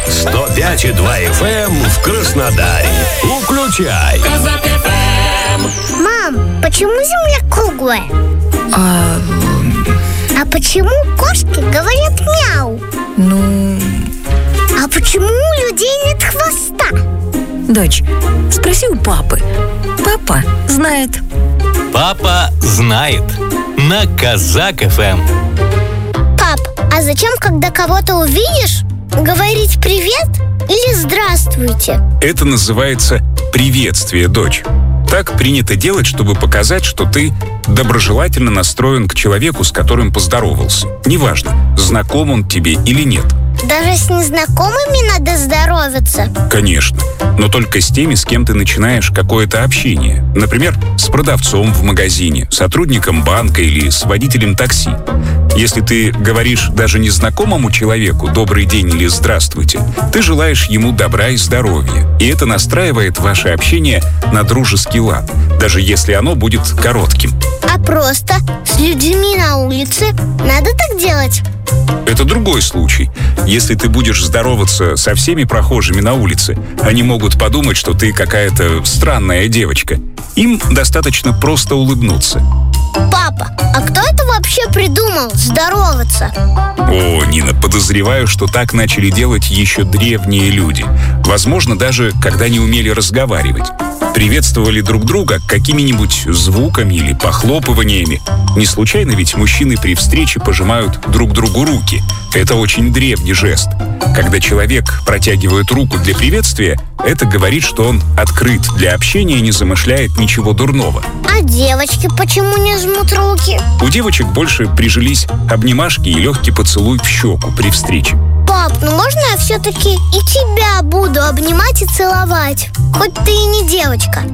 105,2 FM в Краснодаре. Включай. Казак ФМ. Мам, почему Земля круглая? А почему кошки говорят мяу? А почему у людей нет хвоста? Дочь, спроси у папы. Папа знает. Папа знает. На Казак ФМ. Пап, а зачем, когда кого-то увидишь, говорить привет или здравствуйте? Это называется приветствие, дочь. Так принято делать, чтобы показать, что ты доброжелательно настроен к человеку, с которым поздоровался. Неважно, знаком он тебе или нет. Даже с незнакомыми надо здороваться? Конечно, но только с теми, с кем ты начинаешь какое-то общение. Например, с продавцом в магазине, сотрудником банка или с водителем такси. Если ты говоришь даже незнакомому человеку «добрый день» или «здравствуйте», ты желаешь ему добра и здоровья. И это настраивает ваше общение на дружеский лад, даже если оно будет коротким. А просто с людьми на улице надо так делать? Это другой случай. Если ты будешь здороваться со всеми прохожими на улице, они могут подумать, что ты какая-то странная девочка. Им достаточно просто улыбнуться. Папа, а кто это вообще придумал здороваться? О, Нина, подозреваю, что так начали делать еще древние люди. Возможно, даже когда не умели разговаривать. Приветствовали друг друга какими-нибудь звуками или похлопываниями. Не случайно ведь мужчины при встрече пожимают друг другу руки. Это очень древний жест. Когда человек протягивает руку для приветствия, это говорит, что он открыт для общения и не замышляет ничего дурного. А девочки почему не жмут руки? У девочек больше прижились обнимашки и легкий поцелуй в щеку при встрече. Пап, ну можно я все-таки и тебя буду обнимать и целовать? Хоть ты и не девочка.